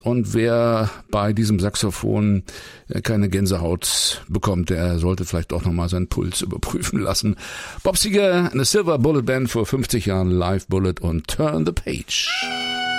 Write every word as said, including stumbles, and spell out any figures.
Und wer bei diesem Saxophon keine Gänsehaut bekommt, der sollte vielleicht auch nochmal seinen Puls überprüfen lassen. Bob Seger, eine Silver Bullet Band vor fünfzig Jahren, Live Bullet und Turn the Page.